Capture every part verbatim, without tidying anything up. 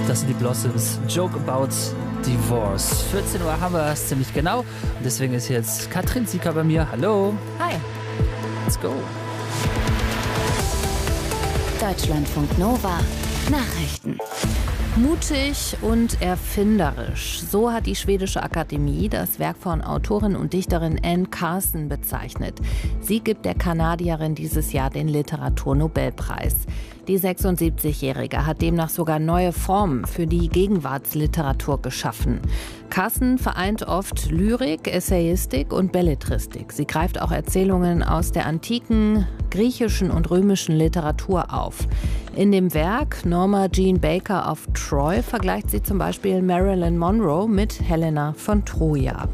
Das sind die Blossoms. Joke about divorce. vierzehn Uhr haben wir es ziemlich genau. Und deswegen ist jetzt Katrin Sieker bei mir. Hallo. Hi. Let's go. Deutschlandfunk Nova. Nachrichten. Mutig und erfinderisch. So hat die Schwedische Akademie das Werk von Autorin und Dichterin Anne Carson bezeichnet. Sie gibt der Kanadierin dieses Jahr den Literaturnobelpreis. Die sechsundsiebzigjährige hat demnach sogar neue Formen für die Gegenwartsliteratur geschaffen. Carson vereint oft Lyrik, Essayistik und Belletristik. Sie greift auch Erzählungen aus der antiken, griechischen und römischen Literatur auf. In dem Werk Norma Jean Baker of Troy vergleicht sie zum Beispiel Marilyn Monroe mit Helena von Troja.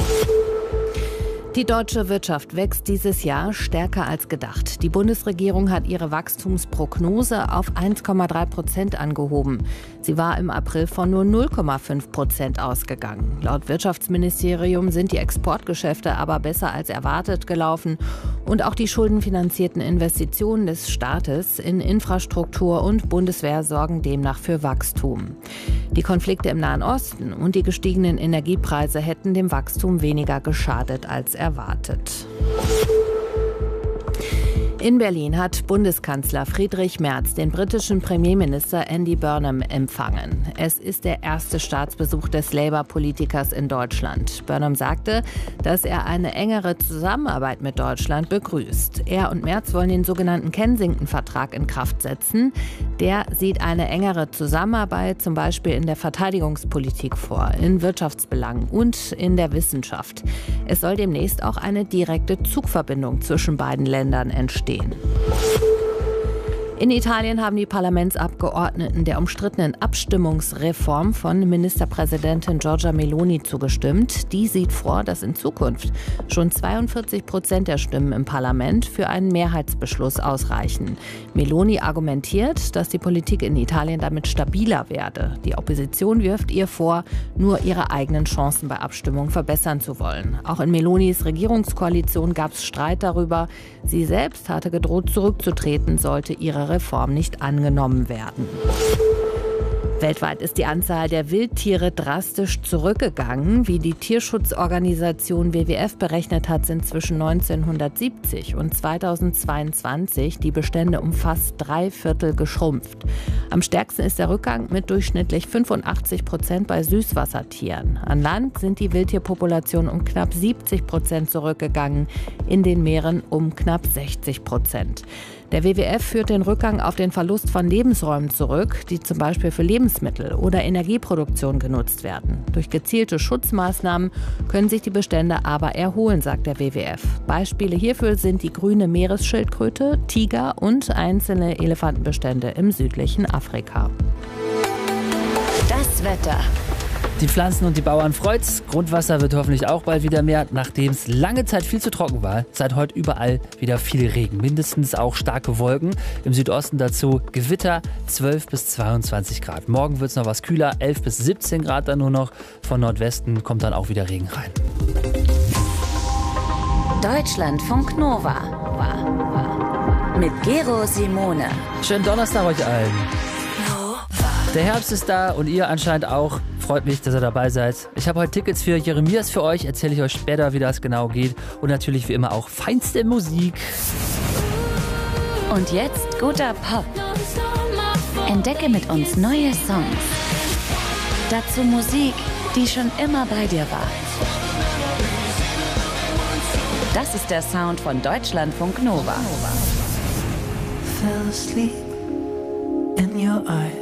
Die deutsche Wirtschaft wächst dieses Jahr stärker als gedacht. Die Bundesregierung hat ihre Wachstumsprognose auf eins Komma drei Prozent angehoben. Sie war im April von nur null Komma fünf Prozent ausgegangen. Laut Wirtschaftsministerium sind die Exportgeschäfte aber besser als erwartet gelaufen. Und auch die schuldenfinanzierten Investitionen des Staates in Infrastruktur und Bundeswehr sorgen demnach für Wachstum. Die Konflikte im Nahen Osten und die gestiegenen Energiepreise hätten dem Wachstum weniger geschadet als erwartet. In Berlin hat Bundeskanzler Friedrich Merz den britischen Premierminister Andy Burnham empfangen. Es ist der erste Staatsbesuch des Labour-Politikers in Deutschland. Burnham sagte, dass er eine engere Zusammenarbeit mit Deutschland begrüßt. Er und Merz wollen den sogenannten Kensington-Vertrag in Kraft setzen. Der sieht eine engere Zusammenarbeit zum Beispiel in der Verteidigungspolitik vor, in Wirtschaftsbelangen und in der Wissenschaft. Es soll demnächst auch eine direkte Zugverbindung zwischen beiden Ländern entstehen. In Italien haben die Parlamentsabgeordneten der umstrittenen Abstimmungsreform von Ministerpräsidentin Giorgia Meloni zugestimmt. Die sieht vor, dass in Zukunft schon zweiundvierzig Prozent der Stimmen im Parlament für einen Mehrheitsbeschluss ausreichen. Meloni argumentiert, dass die Politik in Italien damit stabiler werde. Die Opposition wirft ihr vor, nur ihre eigenen Chancen bei Abstimmungen verbessern zu wollen. Auch in Melonis Regierungskoalition gab es Streit darüber. Sie selbst hatte gedroht, zurückzutreten, sollte ihre Reform nicht angenommen werden. Weltweit ist die Anzahl der Wildtiere drastisch zurückgegangen. Wie die Tierschutzorganisation W W F berechnet hat, sind zwischen neunzehnhundertsiebzig und zweitausendzweiundzwanzig die Bestände um fast drei Viertel geschrumpft. Am stärksten ist der Rückgang mit durchschnittlich fünfundachtzig Prozent bei Süßwassertieren. An Land sind die Wildtierpopulationen um knapp siebzig Prozent zurückgegangen, in den Meeren um knapp sechzig Prozent. Der W W F führt den Rückgang auf den Verlust von Lebensräumen zurück, die zum Beispiel für Lebensmittel oder Energieproduktion genutzt werden. Durch gezielte Schutzmaßnahmen können sich die Bestände aber erholen, sagt der W W F. Beispiele hierfür sind die grüne Meeresschildkröte, Tiger und einzelne Elefantenbestände im südlichen Afrika. Das Wetter. Die Pflanzen und die Bauern freut's. Grundwasser wird hoffentlich auch bald wieder mehr, nachdem es lange Zeit viel zu trocken war. Seit heute überall wieder viel Regen, mindestens auch starke Wolken. Im Südosten dazu Gewitter, zwölf bis zweiundzwanzig Grad. Morgen wird es noch was kühler, elf bis siebzehn Grad dann nur noch. Von Nordwesten kommt dann auch wieder Regen rein. Deutschlandfunk Nova. Mit Gero Simone. Schönen Donnerstag euch allen. Der Herbst ist da und ihr anscheinend auch. Freut mich, dass ihr dabei seid. Ich habe heute Tickets für Jeremias für euch. Erzähle ich euch später, wie das genau geht. Und natürlich wie immer auch feinste Musik. Und jetzt guter Pop. Entdecke mit uns neue Songs. Dazu Musik, die schon immer bei dir war. Das ist der Sound von Deutschlandfunk Nova. Fell asleep in your eyes.